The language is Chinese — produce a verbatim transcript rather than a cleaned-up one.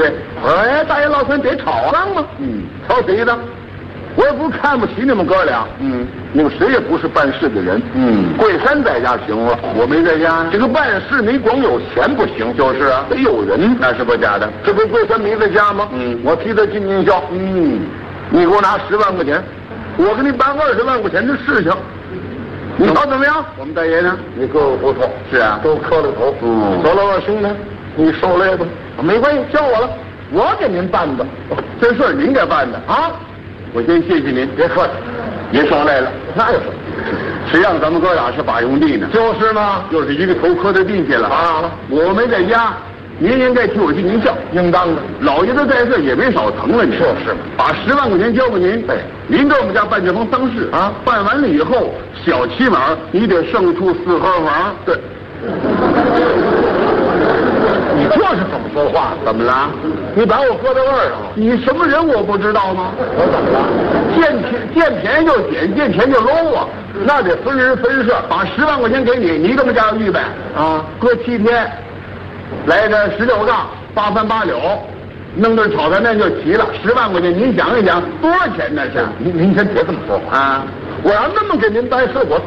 对？哎，大爷老三别吵啊嘛。嗯，吵谁的？我也不看不起你们哥俩。嗯，你们谁也不是办事的人。嗯，桂山在家行了，我没在家。这个办事你光有钱不行，就是啊，得有人，那是不假的。这不桂山没在家吗？嗯，我替他尽尽孝。嗯，你给我拿十万块钱，我给你办二十万块钱的事情。你瞧怎么样？我们大爷呢？你哥哥不错，是啊，都磕了头。嗯，走了，二兄呢？你受累吧，没关系，叫我了，我给您办的。这事儿您该办的啊！我先谢谢您，别客气，别受累了。那有什么？谁让咱们哥俩是把用地呢？就是嘛，又是一个头磕在地下了啊！我没在家，您应该替我尽尽孝，应当的。老爷子在这也没少疼了您，就是嘛。把十万块钱交给您，哎，您在我们家办这房丧事啊，办完了以后，小起码你得剩出四合房。对。你这是怎么说话？怎么了？你把我搁在味儿上了？你什么人我不知道吗？我怎么了？见钱见便宜就捡，见钱就搂啊！那得分人分事。把十万块钱给你，你这么家预备啊？搁七天，来个十六杠，八翻八柳，弄顿炒菜面就齐了。十万块钱，您想一想，多少钱那是？您您先别这么说话啊！我要那么给您办事，我